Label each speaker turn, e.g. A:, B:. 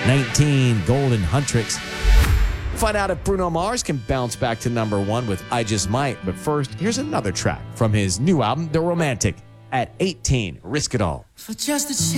A: 19, Golden Huntrix. Find out if Bruno Mars can bounce back to number one with I Just Might. But first, here's another track from his new album, The Romantic. At 18, Risk It All.
B: For just a